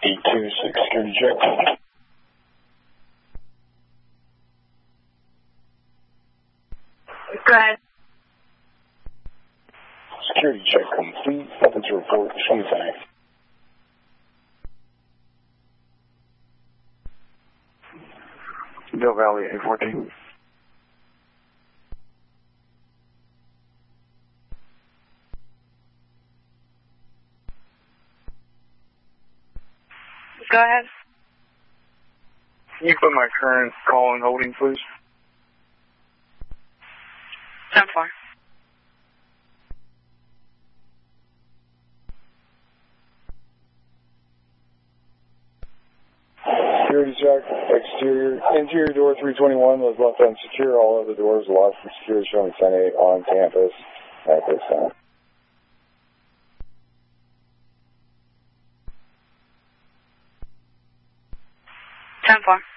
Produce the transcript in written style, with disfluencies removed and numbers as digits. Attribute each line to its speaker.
Speaker 1: 826, security check.
Speaker 2: Go ahead.
Speaker 1: Security check complete. Nothing to report. Show me tonight.
Speaker 3: Del Valley, A14.
Speaker 2: Go ahead.
Speaker 3: Can you put my current call in holding, please?
Speaker 2: 10-4.
Speaker 1: Security check. Exterior. Interior door 321 was left unsecure. All other doors locked for security. Showing 10-8 on campus at this time.
Speaker 2: 10-4.